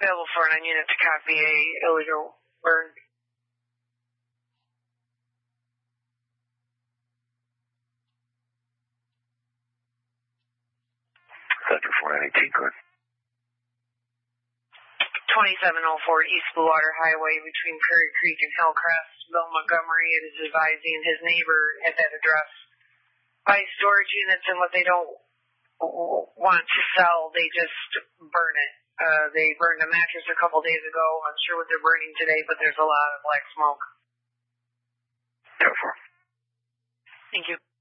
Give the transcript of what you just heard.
Available for an unit to copy a illegal burn. Sector 418, good. 2704 East Bluewater Highway between Prairie Creek and Hillcrest. Bill Montgomery is advising his neighbor at that address buy storage units, and what they don't want to sell, they just burn it. They burned a mattress a couple days ago. I'm sure what they're burning today, but there's a lot of black smoke. Therefore. Thank you.